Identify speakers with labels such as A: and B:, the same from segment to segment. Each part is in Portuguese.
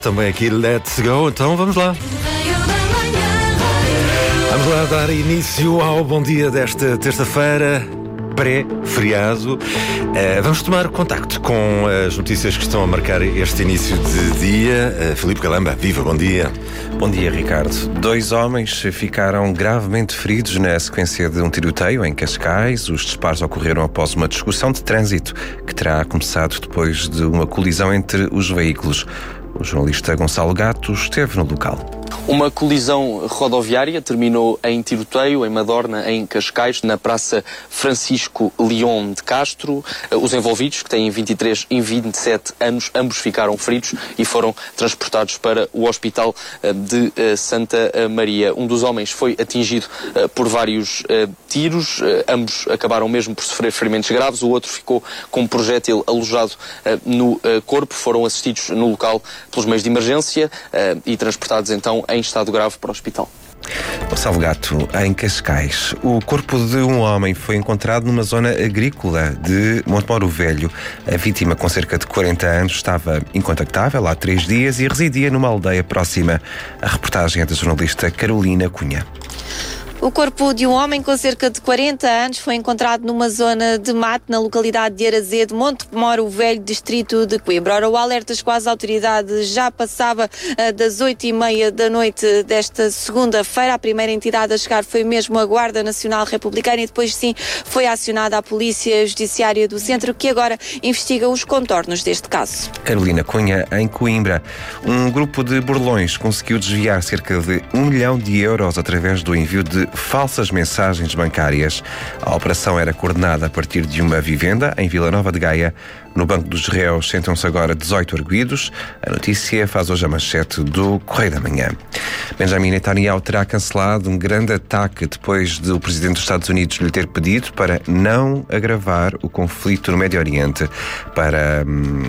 A: Também aqui Let's Go, então vamos lá. Vamos lá dar início ao Bom Dia desta terça-feira, pré-feriado. Vamos tomar contacto com as notícias que estão a marcar este início de dia. Filipe Calamba, viva, bom dia.
B: Bom dia, Ricardo. 2 homens ficaram gravemente feridos na sequência de um tiroteio em Cascais. Os disparos ocorreram após uma discussão de trânsito que terá começado depois de uma colisão entre os veículos. O jornalista Gonçalo Gato esteve no local.
C: Uma colisão rodoviária terminou em tiroteio em Madorna, em Cascais, na Praça Francisco León de Castro. Os envolvidos, que têm 23 e 27 anos, ambos ficaram feridos e foram transportados para o Hospital de Santa Maria. Um dos homens foi atingido por vários tiros, ambos acabaram mesmo por sofrer ferimentos graves, o outro ficou com um projétil alojado no corpo. Foram assistidos no local pelos meios de emergência e transportados então em estado grave para o hospital.
B: Gonçalo Gato, em Cascais, o corpo de um homem foi encontrado numa zona agrícola de Montemoro Velho. A vítima, com cerca de 40 anos, estava incontactável há 3 dias e residia numa aldeia próxima. A reportagem é da jornalista Carolina Cunha.
D: O corpo de um homem com cerca de 40 anos foi encontrado numa zona de mato na localidade de Arazede, Montemoro Velho, distrito de Coimbra. Ora, o alerta com as autoridades já passava das 8h30 da noite desta segunda-feira. A primeira entidade a chegar foi mesmo a Guarda Nacional Republicana e depois sim foi acionada a Polícia Judiciária do Centro, que agora investiga os contornos deste caso.
B: Carolina Cunha, em Coimbra. Um grupo de burlões conseguiu desviar cerca de 1 milhão de euros através do envio de falsas mensagens bancárias. A operação era coordenada a partir de uma vivenda em Vila Nova de Gaia. No banco dos réus sentam-se agora 18 arguidos. A notícia faz hoje a manchete do Correio da Manhã. Benjamin Netanyahu terá cancelado um grande ataque depois de o presidente dos Estados Unidos lhe ter pedido para não agravar o conflito no Médio Oriente. Para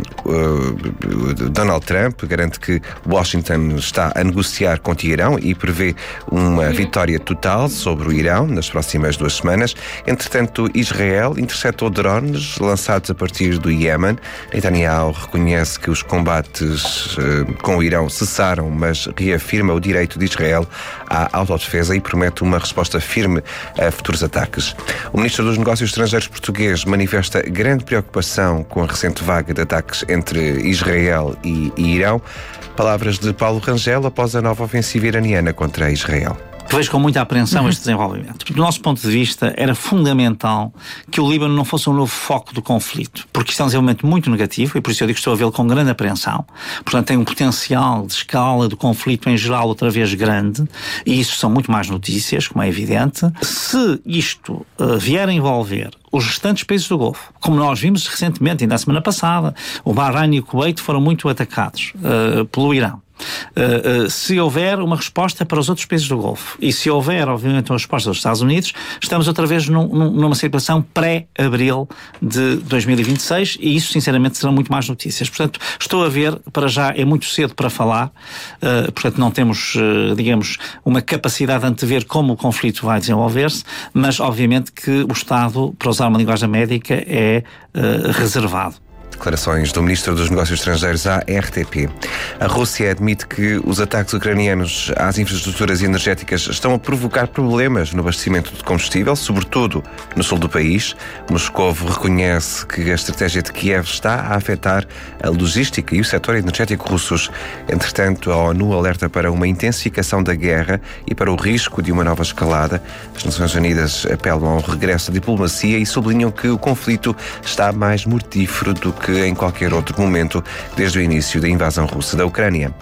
B: Donald Trump garante que Washington está a negociar com o Teherão e prevê uma vitória total sobre o Irão nas próximas 2 semanas. Entretanto, Israel interceptou drones lançados a partir do Iêmen. Netanyahu reconhece que os combates com o Irão cessaram, mas reafirma o direito de Israel à autodefesa e promete uma resposta firme a futuros ataques. O ministro dos Negócios Estrangeiros português manifesta grande preocupação com a recente vaga de ataques entre Israel e Irão. Palavras de Paulo Rangel após a nova ofensiva iraniana contra Israel.
E: Vejo com muita apreensão este desenvolvimento. Do nosso ponto de vista, era fundamental que o Líbano não fosse um novo foco do conflito, porque isto é um desenvolvimento muito negativo e por isso eu digo que estou a vê-lo com grande apreensão. Portanto, tem um potencial de escala do conflito em geral outra vez grande e isso são muito mais notícias, como é evidente. Se isto vier a envolver os restantes países do Golfo, como nós vimos recentemente, ainda a semana passada, o Bahrein e o Kuwait foram muito atacados pelo Irão. Se houver uma resposta para os outros países do Golfo e se houver, obviamente, uma resposta dos Estados Unidos, estamos outra vez numa situação pré-abril de 2026 e isso, sinceramente, serão muito mais notícias. Portanto, estou a ver, para já é muito cedo para falar, portanto, não temos, digamos, uma capacidade de antever como o conflito vai desenvolver-se, mas, obviamente, que o Estado, para usar uma linguagem médica, é reservado.
B: Declarações do Ministro dos Negócios Estrangeiros à RTP. A Rússia admite que os ataques ucranianos às infraestruturas energéticas estão a provocar problemas no abastecimento de combustível, sobretudo no sul do país. Moscovo reconhece que a estratégia de Kiev está a afetar a logística e o setor energético russos. Entretanto, a ONU alerta para uma intensificação da guerra e para o risco de uma nova escalada. As Nações Unidas apelam ao regresso da diplomacia e sublinham que o conflito está mais mortífero do que em qualquer outro momento desde o início da invasão russa da Ucrânia.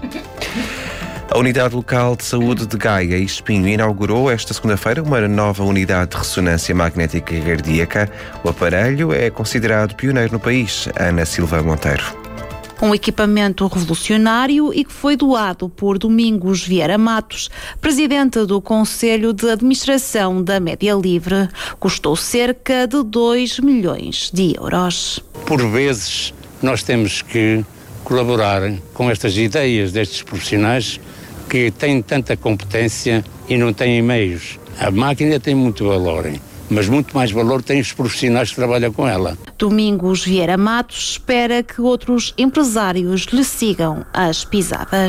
B: A Unidade Local de Saúde de Gaia e Espinho inaugurou esta segunda-feira uma nova unidade de ressonância magnética cardíaca. O aparelho é considerado pioneiro no país. Ana Silva Monteiro.
F: Um equipamento revolucionário e que foi doado por Domingos Vieira Matos, presidente do Conselho de Administração da Média Livre. Custou cerca de 2 milhões de euros.
G: Por vezes, nós temos que colaborar com estas ideias destes profissionais que têm tanta competência e não têm meios. A máquina tem muito valor, mas muito mais valor têm os profissionais que trabalham com ela.
F: Domingos Vieira Matos espera que outros empresários lhe sigam as pisadas.